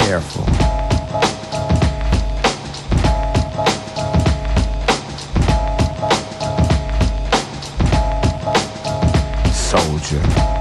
careful. Soldier.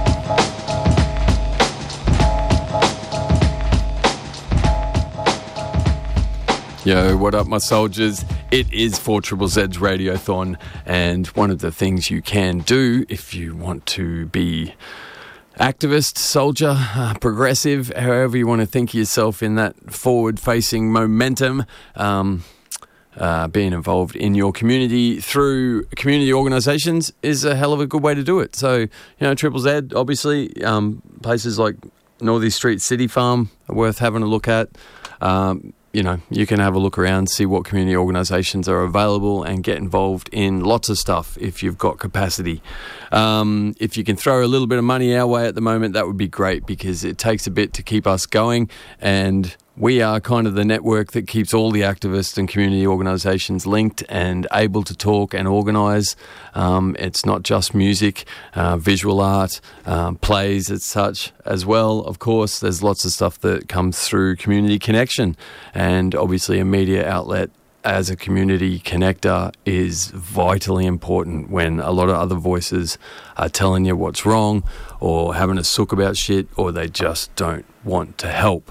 Yo, what up, my soldiers? It is 4ZZZ's Radiothon, and one of the things you can do if you want to be activist, soldier, progressive, however you want to think of yourself in that forward-facing momentum, being involved in your community through community organisations is a hell of a good way to do it. So, Triple Z, obviously, places like Northeast Street City Farm are worth having a look at. You can have a look around, see what community organisations are available and get involved in lots of stuff if you've got capacity. If you can throw a little bit of money our way at the moment, that would be great because it takes a bit to keep us going, and we are kind of the network that keeps all the activists and community organisations linked and able to talk and organise. It's not just music, visual art, plays as such as well. Of course, there's lots of stuff that comes through Community Connection, and obviously a media outlet as a community connector is vitally important when a lot of other voices are telling you what's wrong or having a sook about shit, or they just don't want to help.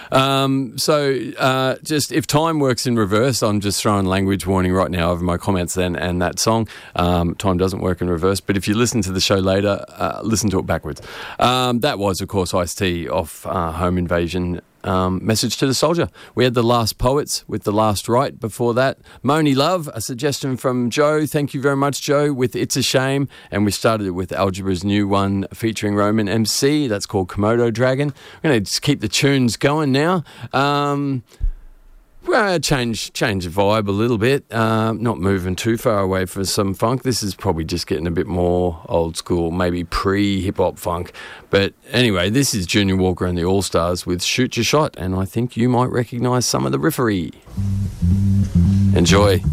Just if time works in reverse, I'm just throwing language warning right now over my comments then and that song. Time doesn't work in reverse, but if you listen to the show later, listen to it backwards. That was, of course, Ice-T off Home Invasion. Message to the Soldier. We had The Last Poets with The Last Right before that. Moni Love, a suggestion from Joe. Thank you very much, Joe, with It's a Shame. And we started it with Algebra's new one featuring Roman MC. That's called Komodo Dragon. We're going to just keep the tunes going now. Change the vibe a little bit. Not moving too far away from some funk. This is probably just getting a bit more old school, maybe pre-hip-hop funk. But anyway, this is Junior Walker and the All-Stars with Shoot Your Shot, and I think you might recognise some of the riffery. Enjoy.